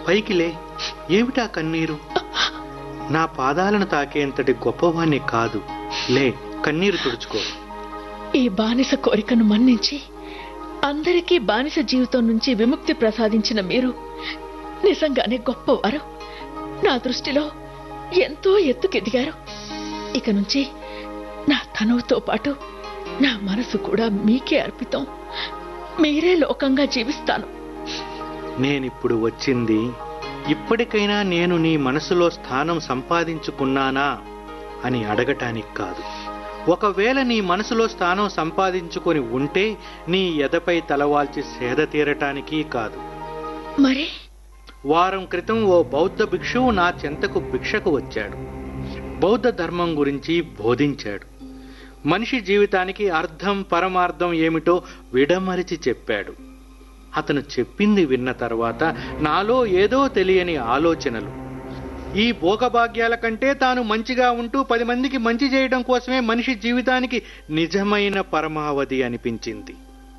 పైకి లే. ఏమిటా కన్నీరు? నా పాదాలను తాకేంతటి గొప్పవాణ్ణి కాదు. లే, కన్నీరు తుడుచుకో. ఈ బానిస కోరికను మన్నించి అందరికీ బానిస జీవితం నుంచి విముక్తి ప్రసాదించిన మీరు నిజంగానే గొప్పవారు. నా దృష్టిలో ఎంతో ఎత్తుకెదిగారు. ఇక నుంచి నా తనువుతో పాటు నా మనసు కూడా మీకే అర్పితం. మీరే లోకంగా జీవిస్తాను. నేనిప్పుడు వచ్చింది ఇప్పటికైనా నేను నీ మనసులో స్థానం సంపాదించుకున్నానా అని అడగటానికి కాదు. ఒకవేళ నీ మనసులో స్థానం సంపాదించుకొని ఉంటే నీ ఎదపై తలవాల్చి సేద తీరటానికి కాదు. మరి వారం క్రితం ఓ బౌద్ధ భిక్షువు నా చెంతకు భిక్షకు వచ్చాడు. బౌద్ధ ధర్మం గురించి బోధించాడు. మనిషి జీవితానికి అర్థం పరమార్థం ఏమిటో విడమరిచి చెప్పాడు. అతను చెప్పింది విన్న తర్వాత నాలో ఏదో తెలియని ఆలోచనలు. ఈ భోగభాగ్యాల కంటే తాను మంచిగా ఉంటూ 10 మందికి మంచి చేయడం కోసమే మనిషి జీవితానికి నిజమైన పరమావధి అనిపించింది.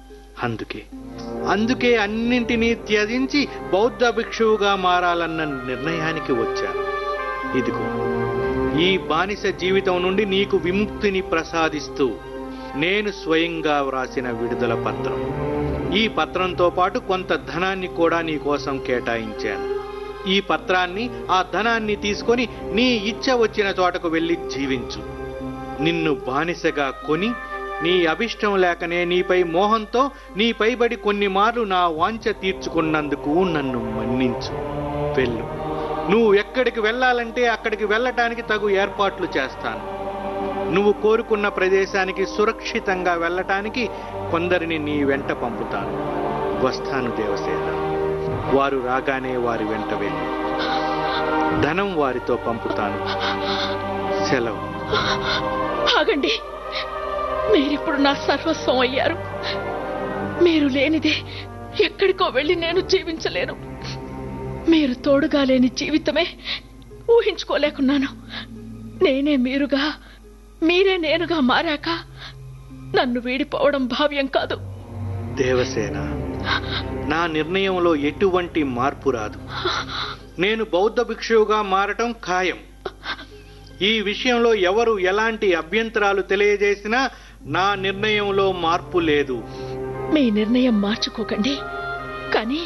అందుకే అన్నింటినీ త్యజించి బౌద్ధ భిక్షువుగా మారాలన్న నిర్ణయానికి వచ్చాను. ఇదిగో ఈ బానిస జీవితం నుండి నీకు విముక్తిని ప్రసాదిస్తూ నేను స్వయంగా వ్రాసిన విడుదల పత్రం. ఈ పత్రంతో పాటు కొంత ధనాన్ని కూడా నీ కోసం కేటాయించాను. ఈ పత్రాన్ని, ఆ ధనాన్ని తీసుకొని నీ ఇచ్చ వచ్చిన చోటకు వెళ్లి జీవించు. నిన్ను బానిసగా కొని నీ అభిష్టం లేకనే నీపై మోహంతో నీ పైబడి కొన్ని మార్లు నా వాంఛ తీర్చుకున్నందుకు నన్ను మన్నించు. వెళ్ళు. నువ్వు ఎక్కడికి వెళ్ళాలంటే అక్కడికి వెళ్ళటానికి తగు ఏర్పాట్లు చేస్తాను. నువ్వు కోరుకున్న ప్రదేశానికి సురక్షితంగా వెళ్ళటానికి కొందరిని నీ వెంట పంపుతాను. వస్తాను దేవసేన. వారు రాగానే వారి వెంట వెళ్ళి ధనం వారితో పంపుతాను. సెలవు. ఆగండి. మీరిప్పుడు నా సర్వస్వం అయ్యారు. మీరు లేనిదే ఎక్కడికో వెళ్ళి నేను జీవించలేను. మీరు తోడుగా లేని జీవితమే ఊహించుకోలేకున్నాను. నేనే మీరుగా, మీరే నేనుగా మారాక నన్ను వీడిపోవడం భావ్యం కాదు. దేవసేన, నా నిర్ణయంలో ఎటువంటి మార్పు రాదు. నేను బౌద్ధ భిక్షువుగా మారటం ఖాయం. ఈ విషయంలో ఎవరు ఎలాంటి అభ్యంతరాలు తెలియజేసినా నా నిర్ణయంలో మార్పు లేదు. మీ నిర్ణయం మార్చుకోకండి. కానీ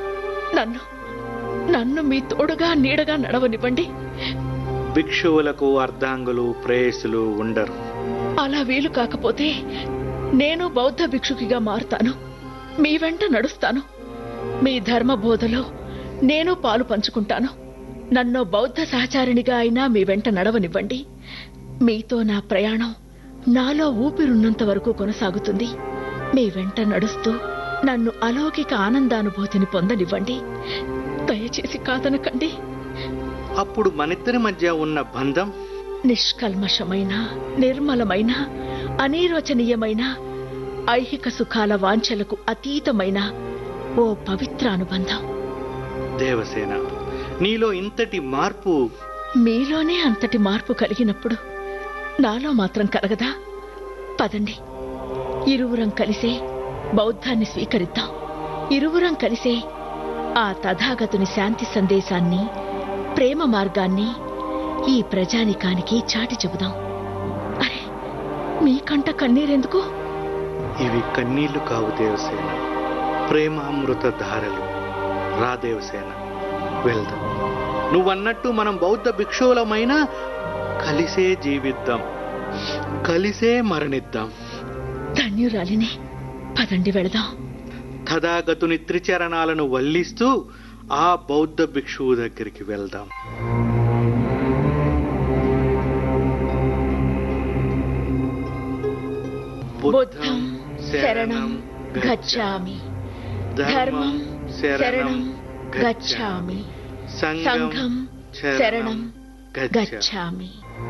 నన్ను మీ తోడుగా నీడగా నడవనివ్వండి. భిక్షువులకు అర్ధాంగులు ప్రేయసులు ఉండరు. అలా వీలు కాకపోతే నేను బౌద్ధ భిక్షుకిగా మారుతాను. మీ వెంట నడుస్తాను. మీ ధర్మ బోధలో నేను పాలు పంచుకుంటాను. నన్ను బౌద్ధ సహచారిణిగా అయినా మీ వెంట నడవనివ్వండి. మీతో నా ప్రయాణం నాలో ఊపిరున్నంత వరకు కొనసాగుతుంది. మీ వెంట నడుస్తూ నన్ను అలౌకిక ఆనందానుభూతిని పొందనివ్వండి. దయచేసి కాదనకండి. అప్పుడు మనిద్దరి మధ్య ఉన్న బంధం నిష్కల్మషమైన, నిర్మలమైన, అనిర్వచనీయమైన, ఐహిక సుఖాల వాంఛలకు అతీతమైన ఓ పవిత్ర అనుబంధం. దేవసేన, నీలో ఇంతటి మార్పు, మీలోనే అంతటి మార్పు కలిగినప్పుడు నాలో మాత్రం కలగదా? పదండి, ఇరువురం కలిసే బౌద్ధాన్ని స్వీకరిద్దాం. ఇరువురం కలిసే ఆ తథాగతుని శాంతి సందేశాన్ని, ప్రేమ మార్గాన్ని ఈ ప్రజానికానికి చాటి చెబుదాం. అరే, మీకంట కన్నీరెందుకు? ఇవి కన్నీళ్లు కావు దేవసేన, ప్రేమామృత ధారలు. రా దేవసేన, వెళ్దాం. నువ్వన్నట్టు మనం బౌద్ధ భిక్షువులమైనా కలిసే జీవిద్దాం, కలిసే మరణిద్దాం. ధన్యురాలిని. పదండి, వెళదాం. తథాగతుని త్రిచరణాలను వల్లిస్తూ ఆ బౌద్ధ భిక్షువు దగ్గరికి వెళ్దాం. బుద్ధం శరణం గచ్ఛామి, ధర్మం శరణం గచ్ఛామి, సంఘం శరణం గచ్ఛామి.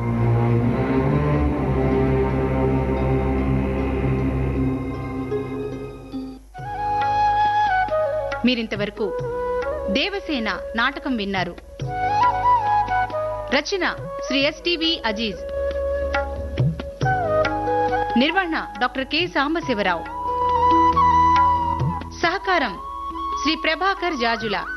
మీరింతవరకు దేవసేన నాటకం విన్నారు. రచన శ్రీ ఎస్టీవీ అజీజ్. నిర్వహణ డాక్టర్ కె సాంబశివరావు. సహకారం శ్రీ ప్రభాకర్ జాజుల.